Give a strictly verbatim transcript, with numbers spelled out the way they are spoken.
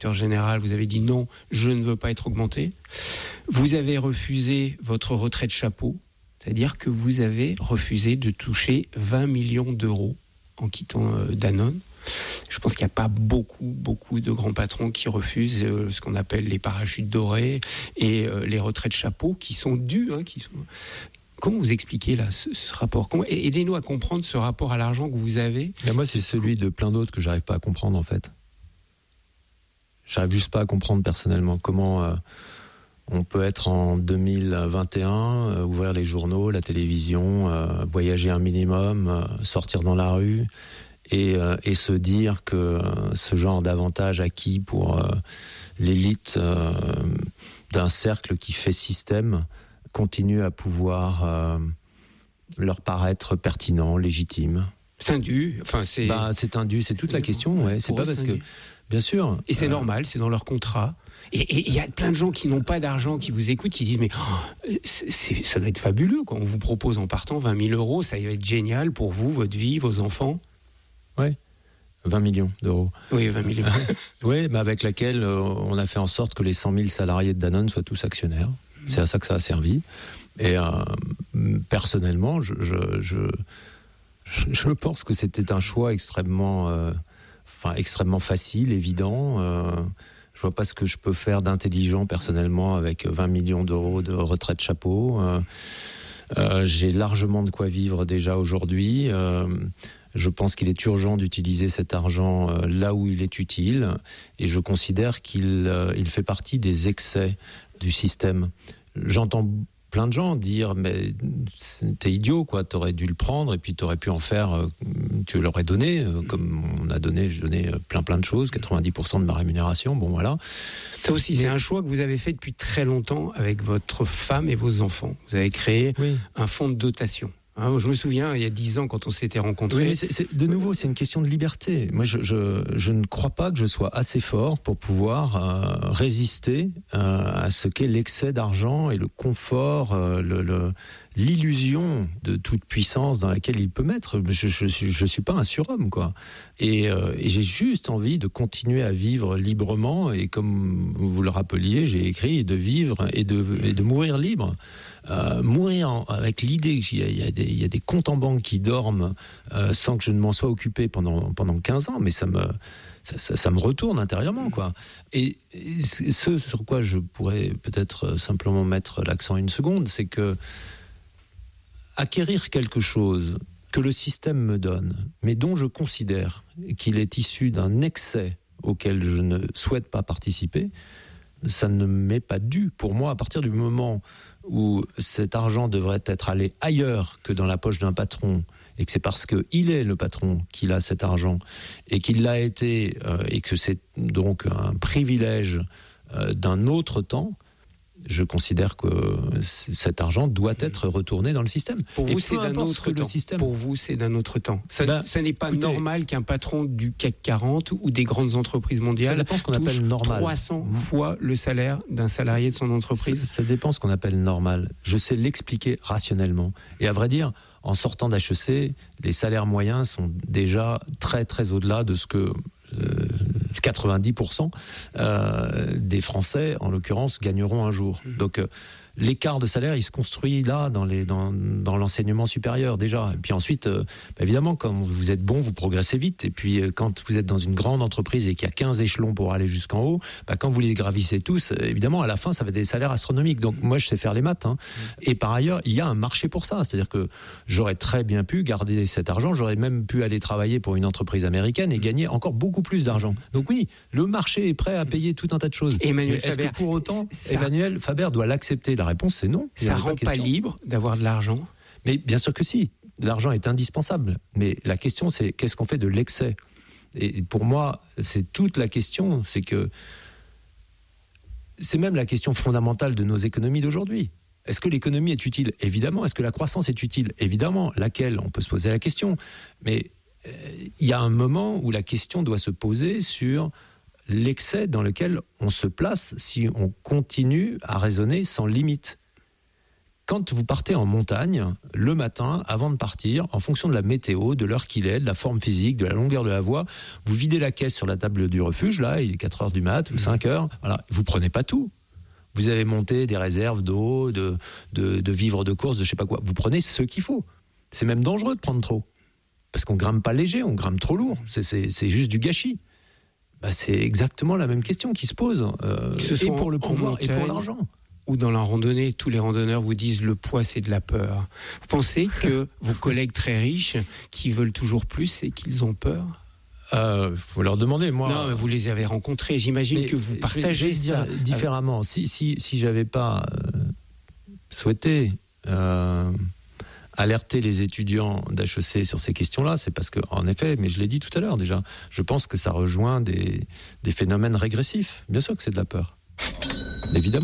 général, vous avez dit non, je ne veux pas être augmenté. Vous avez refusé votre retrait de chapeau, c'est-à-dire que vous avez refusé de toucher vingt millions d'euros en quittant euh, Danone. Je pense qu'il n'y a pas beaucoup, beaucoup de grands patrons qui refusent euh, ce qu'on appelle les parachutes dorés et euh, les retraits de chapeau qui sont dus. Hein, qui sont... Comment vous expliquez là ce, ce rapport ? Comment... Aidez-nous à comprendre ce rapport à l'argent que vous avez. Mais moi, c'est celui de plein d'autres que j'arrive pas à comprendre en fait. J'arrive juste pas à comprendre personnellement comment euh, on peut être en deux mille vingt et un, euh, ouvrir les journaux, la télévision, euh, voyager un minimum, euh, sortir dans la rue et, euh, et se dire que euh, ce genre d'avantage acquis pour euh, l'élite euh, d'un cercle qui fait système continue à pouvoir euh, leur paraître pertinent, légitime. C'est indu. Enfin, c'est. Bah, c'est indu. C'est, c'est toute la question. Ouais. C'est pas parce que. Bien sûr. Et c'est euh... normal, c'est dans leur contrat. Et il y a plein de gens qui n'ont pas d'argent, qui vous écoutent, qui disent mais oh, c'est, c'est, ça doit être fabuleux quand on vous propose en partant vingt mille euros, ça va être génial pour vous, votre vie, vos enfants. Oui, vingt millions d'euros. Oui, vingt millions. Oui, mais avec laquelle euh, on a fait en sorte que les cent mille salariés de Danone soient tous actionnaires. Mmh. C'est à ça que ça a servi. Et euh, personnellement, je, je, je, je pense que c'était un choix extrêmement... Euh, Enfin, extrêmement facile, évident. Euh, je vois pas ce que je peux faire d'intelligent personnellement avec vingt millions d'euros de retrait de chapeau. Euh, euh, j'ai largement de quoi vivre déjà aujourd'hui. Euh, je pense qu'il est urgent d'utiliser cet argent euh, là où il est utile, et je considère qu'il euh, il fait partie des excès du système. J'entends plein de gens dire mais t'es idiot quoi, t'aurais dû le prendre et puis t'aurais pu en faire, tu l'aurais donné comme on a donné, j'ai donné plein plein de choses, quatre-vingt-dix pour cent de ma rémunération, bon voilà. Ça aussi, mais... c'est un choix que vous avez fait depuis très longtemps avec votre femme et vos enfants. Vous avez créé oui. un fonds de dotation. Hein, je me souviens, il y a dix ans, quand on s'était rencontrés... Oui, c'est, c'est, de nouveau, c'est une question de liberté. Moi, je, je, je ne crois pas que je sois assez fort pour pouvoir euh, résister euh, à ce qu'est l'excès d'argent et le confort, euh, le, le, l'illusion de toute puissance dans laquelle il peut mettre. Je je, je, je suis pas un surhomme, quoi. Et, euh, et j'ai juste envie de continuer à vivre librement. Et comme vous le rappeliez, j'ai écrit de vivre et de, et de mourir libre. Euh, mourir en, avec l'idée qu'il y a, il y, a des, il y a des comptes en banque qui dorment euh, sans que je ne m'en sois occupé pendant, pendant quinze ans, mais ça me, ça, ça, ça me retourne intérieurement, quoi. Et, et ce sur quoi je pourrais peut-être simplement mettre l'accent une seconde, c'est que acquérir quelque chose que le système me donne, mais dont je considère qu'il est issu d'un excès auquel je ne souhaite pas participer, ça ne m'est pas dû. Pour moi, à partir du moment où cet argent devrait être allé ailleurs que dans la poche d'un patron, et que c'est parce qu'il est le patron qu'il a cet argent, et qu'il l'a été, euh, et que c'est donc un privilège euh, d'un autre temps, je considère que cet argent doit être retourné dans le système. Pour vous, c'est d'un autre temps. Système... Pour vous, c'est d'un autre temps. Ça, ben, ça n'est pas écoutez, normal qu'un patron du C A C quarante ou des grandes entreprises mondiales ça dépend ce qu'on touche appelle normal. trois cents fois le salaire d'un salarié de son entreprise. Ça, ça dépend ce qu'on appelle normal. Je sais l'expliquer rationnellement. Et à vrai dire, en sortant d'H E C, les salaires moyens sont déjà très très au-delà de ce que euh, quatre-vingt-dix pour cent euh, des Français, en l'occurrence, gagneront un jour. Mmh. Donc, euh, l'écart de salaire, il se construit là, dans, les, dans, dans l'enseignement supérieur, déjà. Et puis ensuite, euh, bah évidemment, quand vous êtes bon, vous progressez vite. Et puis, euh, quand vous êtes dans une grande entreprise et qu'il y a quinze échelons pour aller jusqu'en haut, bah, quand vous les gravissez tous, évidemment, à la fin, ça fait des salaires astronomiques. Donc, moi, je sais faire les maths. Hein. Mmh. Et par ailleurs, il y a un marché pour ça. C'est-à-dire que j'aurais très bien pu garder cet argent. J'aurais même pu aller travailler pour une entreprise américaine et gagner encore beaucoup plus d'argent. Donc oui, le marché est prêt à payer tout un tas de choses. Emmanuel Mais est-ce Faber, que pour autant, ça... Emmanuel Faber doit l'accepter? La réponse, c'est non. Ça rend pas, pas libre d'avoir de l'argent? Mais bien sûr que si. L'argent est indispensable. Mais la question, c'est qu'est-ce qu'on fait de l'excès? Et pour moi, c'est toute la question. C'est que c'est même la question fondamentale de nos économies d'aujourd'hui. Est-ce que l'économie est utile? Évidemment. Est-ce que la croissance est utile? Évidemment. Laquelle? On peut se poser la question. Mais il euh, y a un moment où la question doit se poser sur l'excès dans lequel on se place si on continue à raisonner sans limite. quand vous partez en montagne, le matin, avant de partir, en fonction de la météo, de l'heure qu'il est, de la forme physique, de la longueur de la voie, vous videz la caisse sur la table du refuge, là, il est quatre heures du mat, ou cinq heures, voilà, vous prenez pas tout. Vous avez monté des réserves d'eau, de, de, de vivres de course, de je sais pas quoi. Vous prenez ce qu'il faut. C'est même dangereux de prendre trop. Parce qu'on grimpe pas léger, on grimpe trop lourd. C'est, c'est, c'est juste du gâchis. Bah, c'est exactement la même question qui se pose. Euh, et pour le pouvoir et pour l'argent. Ou dans la randonnée, tous les randonneurs vous disent le poids c'est de la peur. Vous pensez que vos collègues très riches qui veulent toujours plus, c'est qu'ils ont peur ? Euh, faut leur demander, moi. Non, mais vous les avez rencontrés. J'imagine que vous partagez je vais, je vais ça dire différemment. Si si si j'avais pas euh, souhaité euh, alerter les étudiants d'H E C sur ces questions-là, c'est parce que, en effet, mais je l'ai dit tout à l'heure déjà, je pense que ça rejoint des des phénomènes régressifs. Bien sûr que c'est de la peur, évidemment.